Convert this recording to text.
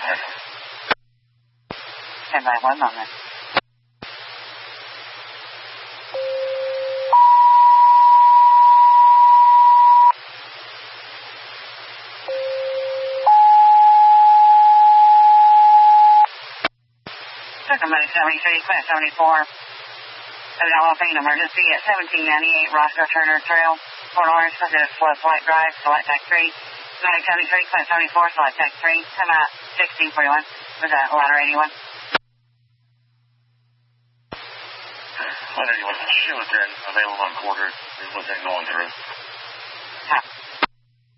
there. Stand by 1 moment. Circumventing 73, Quint 74. Developing emergency at 1798 Roscoe Turner Trail, Port Orange Pacific Floodlight Drive, select deck 3. 973, Quint 74, select deck 3. Come out, 1641. Was that ladder 81? Ladder 81, she was there, available on quarters. We was there going through.